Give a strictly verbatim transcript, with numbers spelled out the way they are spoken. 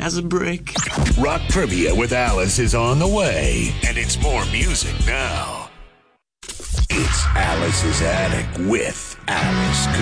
as a brick. Rock Trivia with Alice is on the way, and it's more music now. It's Alice's Attic with Alice Cooper.